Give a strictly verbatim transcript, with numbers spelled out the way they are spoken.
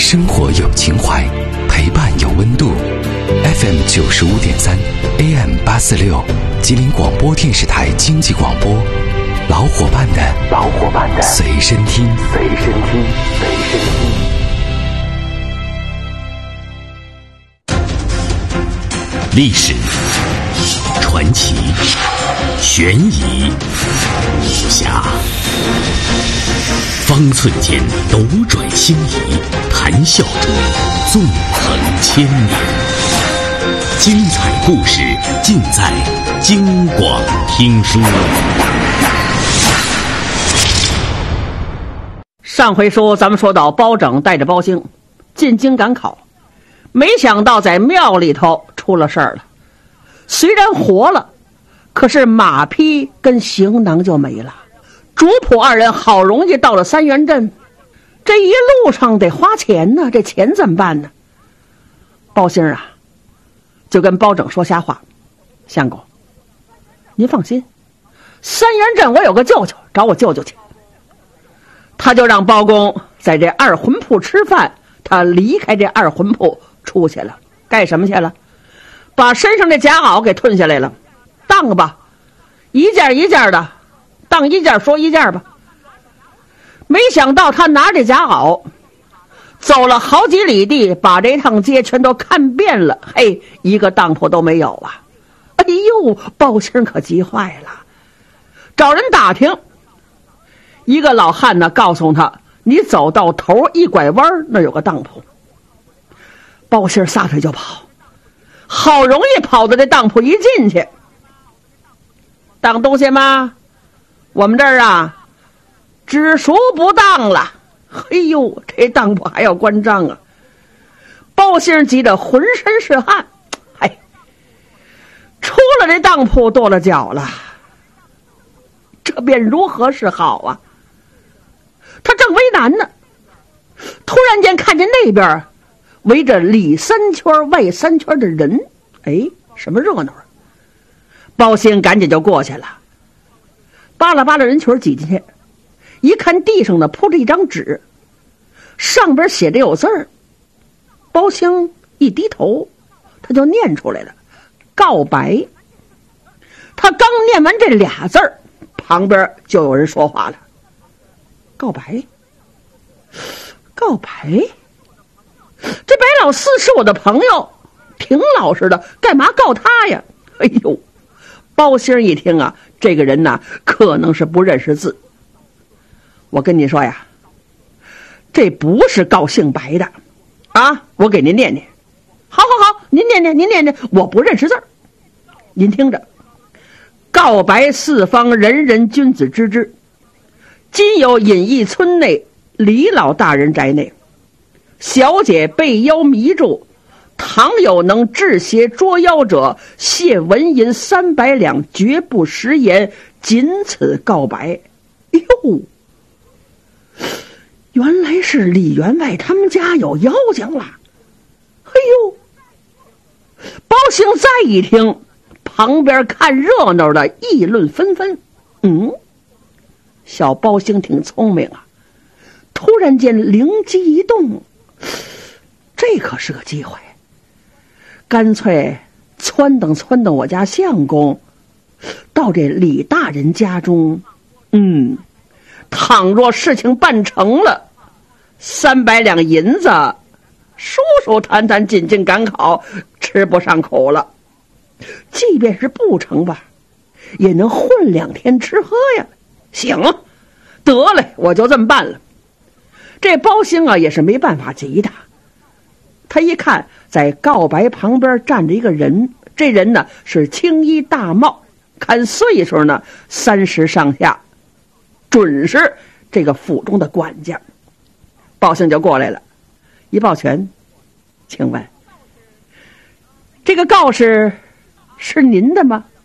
生活有情怀，陪伴有温度。F M 九十五点三 A M 八四六，吉林广播电视台经济广播，老伙伴的老伙伴的随身听，随身听，随身听。 历史、传奇、悬疑、武侠，方寸间斗转星移，谈笑中纵横千年。精彩故事尽在京广听书。 上回书咱们说到，包拯带着包兴进京赶考，没想到在庙里头出了事儿了。虽然活了，可是马匹跟行囊就没了。主仆二人好容易到了三元镇，这一路上得花钱呢，这钱怎么办呢？包兴啊就跟包拯说瞎话：相公，您放心，三元镇我有个舅舅，找我舅舅去。他就让包公在这二魂铺吃饭，他离开这二魂铺出去了，干什么去了？把身上的夹袄给吞下来了，当吧，一件一件的，当一件说一件吧。没想到他拿着夹袄走了好几里地，把这趟街全都看遍了，嘿，一个当铺都没有啊！哎呦，包兴可急坏了，找人打听。一个老汉呢告诉他，你走到头一拐弯，那有个当铺。包兴撒腿就跑，好容易跑到这当铺，一进去，当东西吗？我们这儿啊只属不当了。嘿呦，这当铺还要关账啊！包兴急得浑身是汗，哎，出了这当铺跺了脚了，这便如何是好啊？他正为难呢，突然间看见那边围着里三圈外三圈的人，哎，什么热闹啊？包兴赶紧就过去了，扒拉扒拉人群挤进去，一看地上呢铺着一张纸，上边写着有字儿。包兴一低头，他就念出来了：告白。他刚念完这俩字儿，旁边就有人说话了：告白，告白，这白老四是我的朋友，挺老实的，干嘛告他呀？哎呦，包兴一听啊，这个人呐可能是不认识字。我跟你说呀，这不是告姓白的啊！我给您念念。好好好，您念念，您念念，我不认识字儿。您听着：告白四方，人人君子知之。今有隐逸村内李老大人宅内，小姐被妖迷住，倘有能制邪捉妖者，谢纹银三百两，绝不食言，仅此告白。哟，原来是李员外他们家有妖精了。哎呦，包兴再一听，旁边看热闹的议论纷纷。嗯，小包兴挺聪明啊，突然间灵机一动，这可是个机会，干脆撺掇撺掇我家相公到这李大人家中。嗯，倘若事情办成了，三百两银子舒舒坦坦进京赶考，吃不上口了。即便是不成吧，也能混两天吃喝呀。行，得嘞，我就这么办了。这包兴啊也是没办法急的，他一看在告白旁边站着一个人，这人呢是青衣大帽，看岁数呢三十上下，准是这个府中的管家。包兴就过来了，一抱拳：请问这个告示是您的吗？